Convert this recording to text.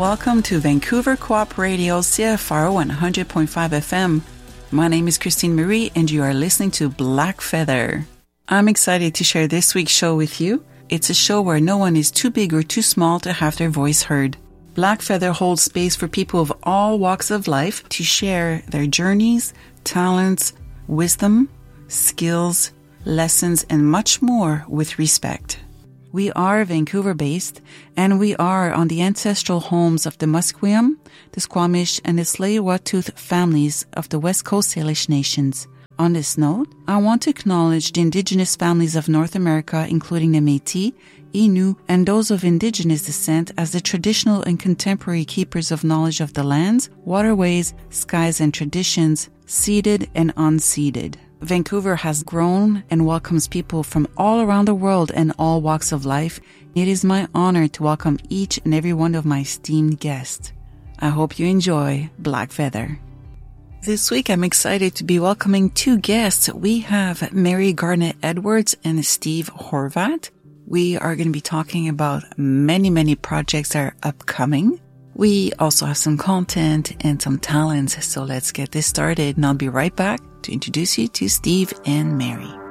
Welcome to Vancouver Co-op Radio CFRO 100.5 FM. My name is Christine Marie and you are listening to Black Feather. I'm excited to share this week's show with you. It's a show where no one is too big or too small to have their voice heard. Black Feather holds space for people of all walks of life to share their journeys, talents, wisdom, skills, lessons, and much more with respect. We are Vancouver-based, and we are on the ancestral homes of the Musqueam, the Squamish, and the Tsleil-Waututh families of the West Coast Salish nations. On this note, I want to acknowledge the Indigenous families of North America, including the Métis, Innu, and those of Indigenous descent as the traditional and contemporary keepers of knowledge of the lands, waterways, skies, and traditions, ceded and unceded. Vancouver has grown and welcomes people from all around the world and all walks of life. It is my honor to welcome each and every one of my esteemed guests. I hope you enjoy Black Feather. This week, I'm excited to be welcoming two guests. We have Mary Garnett-Edwards and Steve Horvat. We are going to be talking about many projects that are upcoming. We also have some content and some talents, so let's get this started, and I'll be right back to introduce you to Steve and Mary.